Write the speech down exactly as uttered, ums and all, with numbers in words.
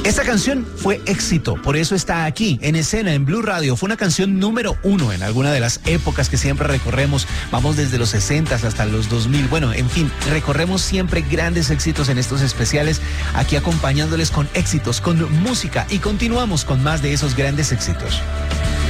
Esta canción fue éxito, por eso está aquí, en escena, en Blue Radio. Fue una canción número uno en alguna de las épocas que siempre recorremos. Vamos desde los sesenta hasta los dos mil. Bueno, en fin, recorremos siempre grandes éxitos en estos especiales, aquí acompañándoles con éxitos, con música, y continuamos con más de esos grandes éxitos.